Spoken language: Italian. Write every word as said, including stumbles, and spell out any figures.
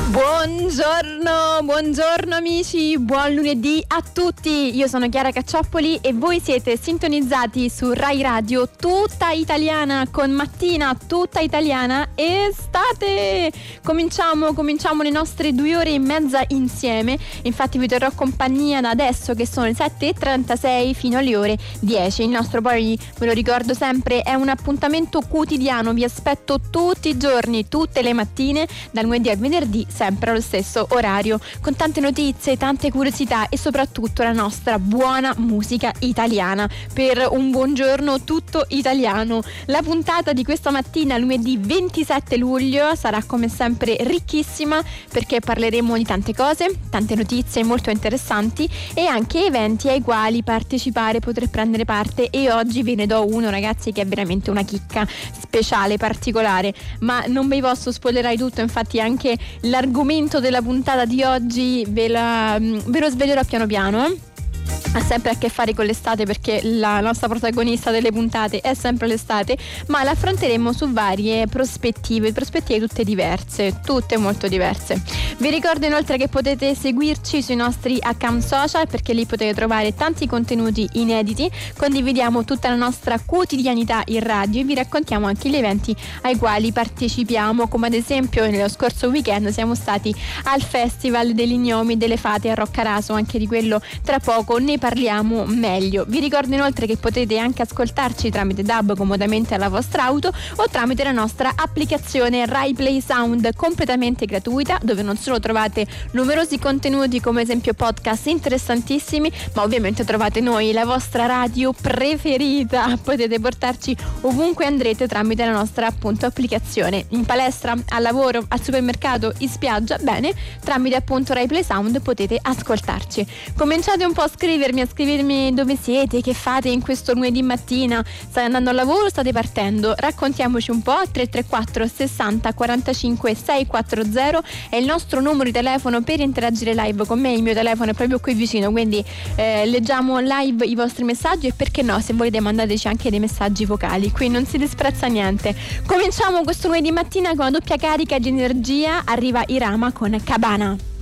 Buongiorno, buongiorno amici, buon lunedì a tutti. Io sono Chiara Caccioppoli e voi siete sintonizzati su Rai Radio tutta italiana con mattina tutta italiana estate. Cominciamo, cominciamo le nostre due ore e mezza insieme. Infatti vi terrò compagnia da adesso che sono le sette e trentasei fino alle ore dieci. Il nostro, poi ve lo ricordo sempre, è un appuntamento quotidiano. Vi aspetto tutti i giorni, tutte le mattine, dal lunedì al venerdì, sempre allo stesso orario, con tante notizie, tante curiosità e soprattutto la nostra buona musica italiana per un buongiorno tutto italiano. La puntata di questa mattina, lunedì ventisette luglio, sarà come sempre ricchissima perché parleremo di tante cose, tante notizie molto interessanti e anche eventi ai quali partecipare, poter prendere parte, e oggi ve ne do uno, ragazzi, che è veramente una chicca speciale, particolare, ma non vi posso spoilerare tutto. Infatti anche l'argomento della puntata di oggi ve, la, ve lo svelerò piano piano. Ha sempre a che fare con l'estate perché la nostra protagonista delle puntate è sempre l'estate, ma la affronteremo su varie prospettive, prospettive tutte diverse, tutte molto diverse. Vi ricordo inoltre che potete seguirci sui nostri account social perché lì potete trovare tanti contenuti inediti, condividiamo tutta la nostra quotidianità in radio e vi raccontiamo anche gli eventi ai quali partecipiamo, come ad esempio nello scorso weekend siamo stati al Festival degli Gnomi delle Fate a Roccaraso, anche di quello tra poco ne parliamo meglio. Vi ricordo inoltre che potete anche ascoltarci tramite D A B comodamente alla vostra auto o tramite la nostra applicazione Rai Play Sound, completamente gratuita, dove non solo trovate numerosi contenuti come esempio podcast interessantissimi, ma ovviamente trovate noi, la vostra radio preferita. Potete portarci ovunque andrete tramite la nostra appunto applicazione, in palestra, al lavoro, al supermercato, in spiaggia, bene, tramite appunto Rai Play Sound potete ascoltarci. Cominciate un po' a scrivermi, a scrivermi dove siete, che fate in questo lunedì mattina, state andando al lavoro, state partendo, raccontiamoci un po'. Tre tre quattro sessanta quarantacinque seicentoquaranta è il nostro numero di telefono per interagire live con me. Il mio telefono è proprio qui vicino, quindi eh, leggiamo live i vostri messaggi e perché no, se volete mandateci anche dei messaggi vocali, qui non si disprezza niente. Cominciamo questo lunedì mattina con una doppia carica di energia, arriva Irama con Cabana.